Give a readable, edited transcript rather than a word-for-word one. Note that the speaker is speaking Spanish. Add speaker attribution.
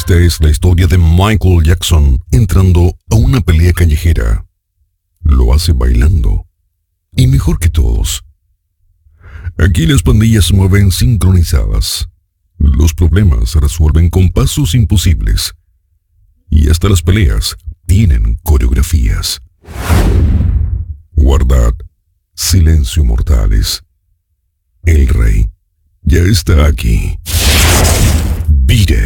Speaker 1: Esta es la historia de Michael Jackson entrando a una pelea callejera. Lo hace bailando. Y mejor que todos. Aquí las pandillas se mueven sincronizadas. Los problemas se resuelven con pasos imposibles. Y hasta las peleas tienen coreografías. Guardad silencio, mortales. El rey ya está aquí. Beat it.